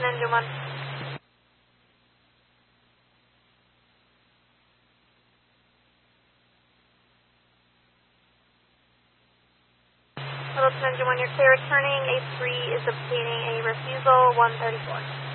Anjuman. Littleton Anjuman, you're clear returning. A3 is obtaining a refusal 134.